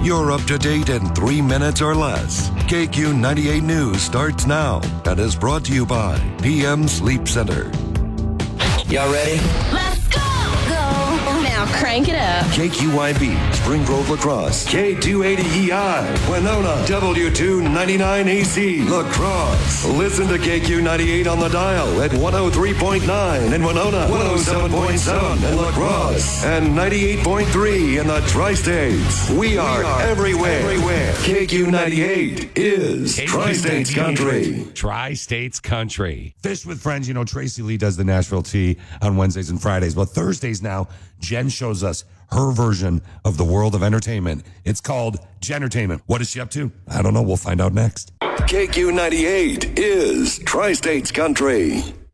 You're up to date in 3 minutes or less. KQ 98 News starts now and is brought to you by PM Sleep Center. Y'all ready? Let's go! Go! Now crank it up. KQYB, Spring Grove Lacrosse, K280EI, Winona, W299AC, Lacrosse. Listen to KQ 98 on the dial at 103.9 in Winona, 107.7 in Lacrosse, and 98.3 in the Tri-States. We are everywhere. KQ 98 is Tri-States Country. Tri-States Country. Fish with Friends. You know, Tracy Lee does the Nashville Tea on Wednesdays and Fridays. But Thursdays now, Jen shows us her version of the world of entertainment. It's called Jentertainment. What is she up to? I don't know. We'll find out next. KQ 98 is Tri-States Country.